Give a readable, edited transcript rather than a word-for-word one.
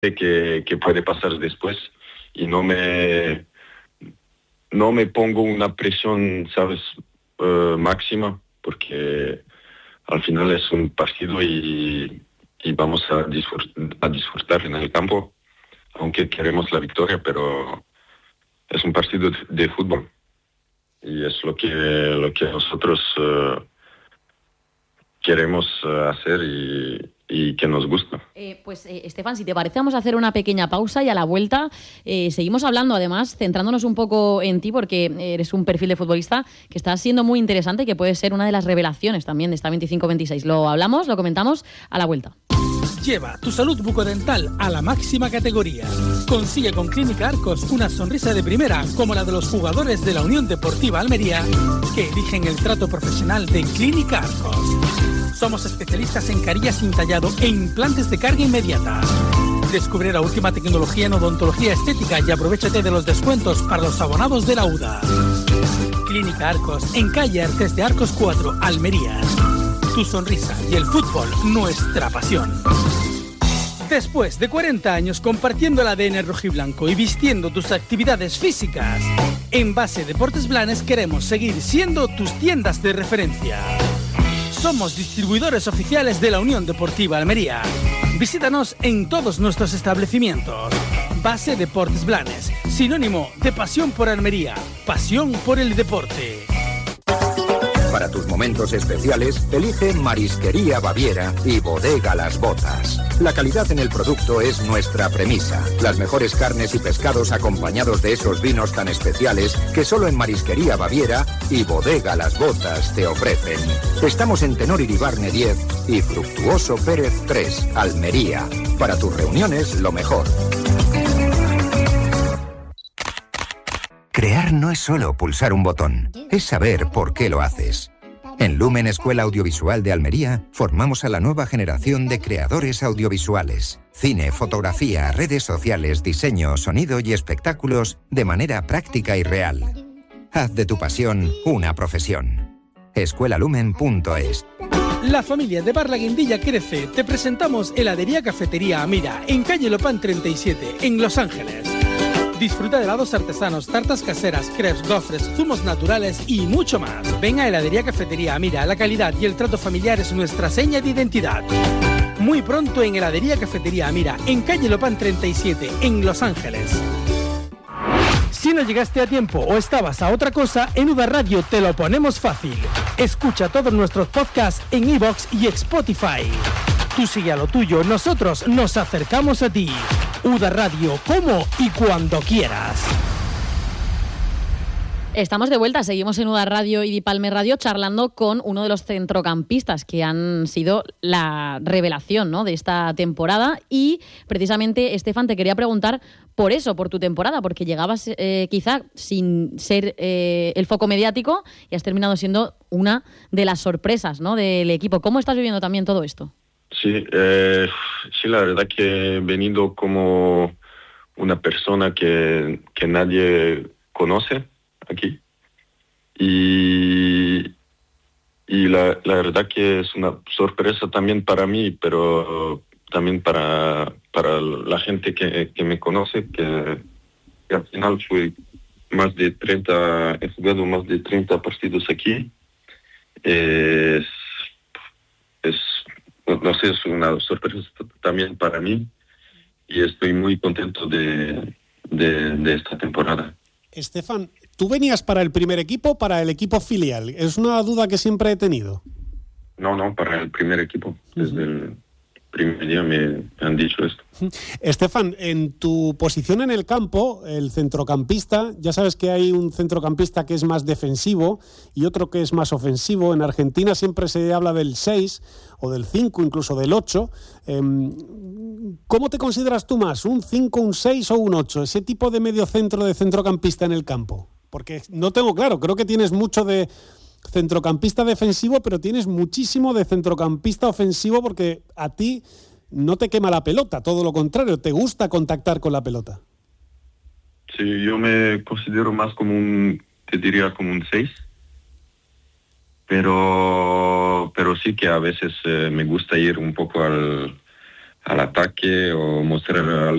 que puede pasar después y no me pongo una presión, ¿sabes? Máxima, porque al final es un partido y vamos a disfrutar en el campo, aunque queremos la victoria, pero es un partido de fútbol y es lo que nosotros queremos hacer y que nos gusta. Estefan, si te parece, vamos a hacer una pequeña pausa y a la vuelta seguimos hablando, además, centrándonos un poco en ti, porque eres un perfil de futbolista que está siendo muy interesante y que puede ser una de las revelaciones también de esta 25-26. Lo hablamos, lo comentamos a la vuelta. Lleva tu salud bucodental a la máxima categoría. Consigue con Clínica Arcos una sonrisa de primera, como la de los jugadores de la Unión Deportiva Almería, que eligen el trato profesional de Clínica Arcos. Somos especialistas en carillas sin tallado e implantes de carga inmediata. Descubre la última tecnología en odontología estética y aprovéchate de los descuentos para los abonados de la UDA. Clínica Arcos, en calle Artes de Arcos 4, Almería. Tu sonrisa y el fútbol, nuestra pasión. Después de 40 años compartiendo el ADN rojiblanco y vistiendo tus actividades físicas, en Base Deportes Blanes queremos seguir siendo tus tiendas de referencia. Somos distribuidores oficiales de la Unión Deportiva Almería. Visítanos en todos nuestros establecimientos. Base Deportes Blanes, sinónimo de pasión por Almería, pasión por el deporte. Para tus momentos especiales, elige Marisquería Baviera y Bodega Las Botas. La calidad en el producto es nuestra premisa. Las mejores carnes y pescados acompañados de esos vinos tan especiales que solo en Marisquería Baviera y Bodega Las Botas te ofrecen. Estamos en Tenor Iribarne 10 y Fructuoso Pérez 3, Almería. Para tus reuniones, lo mejor. Crear no es solo pulsar un botón, es saber por qué lo haces. En Lumen Escuela Audiovisual de Almería formamos a la nueva generación de creadores audiovisuales. Cine, fotografía, redes sociales, diseño, sonido y espectáculos de manera práctica y real. Haz de tu pasión una profesión. escuelalumen.es. La familia de Bar La Guindilla crece. Te presentamos Heladería Cafetería Amira, en calle Lopán 37, en Los Ángeles. Disfruta de helados artesanos, tartas caseras, crepes, gofres, zumos naturales y mucho más. Ven a Heladería Cafetería Amira, la calidad y el trato familiar es nuestra seña de identidad. Muy pronto en Heladería Cafetería Amira, en calle Lopán 37, en Los Ángeles. Si no llegaste a tiempo o estabas a otra cosa, en UDA Radio te lo ponemos fácil. Escucha todos nuestros podcasts en iVoox y Spotify. Tú sigue a lo tuyo, nosotros nos acercamos a ti. UDA Radio, como y cuando quieras. Estamos de vuelta, seguimos en UDA Radio y Dipalme Radio charlando con uno de los centrocampistas que han sido la revelación, ¿no?, de esta temporada. Y precisamente, Estefan, te quería preguntar por eso, por tu temporada, porque llegabas quizá sin ser el foco mediático y has terminado siendo una de las sorpresas, ¿no?, del equipo. ¿Cómo estás viviendo también todo esto? Sí, la verdad que he venido como una persona que nadie conoce aquí y la verdad que es una sorpresa también para mí, pero también para la gente que me conoce, que al final he jugado más de 30 partidos aquí. No sé, es una sorpresa también para mí y estoy muy contento de esta temporada. Estefan, ¿tú venías para el primer equipo o para el equipo filial? Es una duda que siempre he tenido. No, para el primer equipo. Desde el primer día me han dicho esto. Estefan, en tu posición en el campo, el centrocampista, ya sabes que hay un centrocampista que es más defensivo y otro que es más ofensivo. En Argentina siempre se habla del 6 o del 5, incluso del 8. ¿Cómo te consideras tú más? ¿Un 5, un 6 o un 8? Ese tipo de mediocentro de centrocampista en el campo. Porque no tengo claro, creo que tienes mucho de centrocampista defensivo, pero tienes muchísimo de centrocampista ofensivo porque a ti no te quema la pelota, todo lo contrario, te gusta contactar con la pelota. Sí, yo me considero más como te diría como un 6, pero sí que a veces me gusta ir un poco al al ataque o mostrar